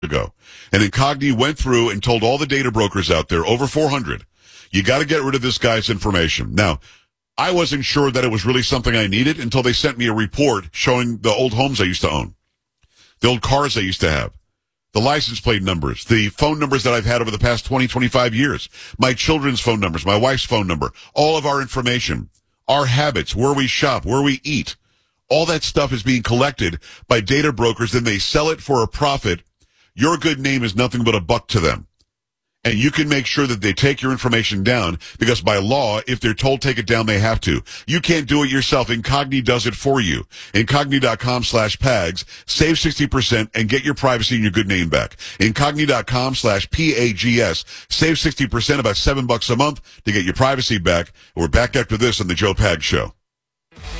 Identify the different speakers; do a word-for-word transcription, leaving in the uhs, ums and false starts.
Speaker 1: ago. And Incogni went through and told all the data brokers out there, over four hundred, you got to get rid of this guy's information. Now, I wasn't sure that it was really something I needed until they sent me a report showing the old homes I used to own, the old cars I used to have, the license plate numbers, the phone numbers that I've had over the past twenty, twenty-five years, my children's phone numbers, my wife's phone number, all of our information, our habits, where we shop, where we eat. All that stuff is being collected by data brokers, then they sell it for a profit. Your good name is nothing but a buck to them. And you can make sure that they take your information down, because by law, if they're told take it down, they have to. You can't do it yourself. Incogni does it for you. Incogni.com slash PAGS. Save sixty percent and get your privacy and your good name back. Incogni.com slash P-A-G-S. Save sixty percent, about seven bucks a month to get your privacy back. We're back after this on the Joe Pags Show.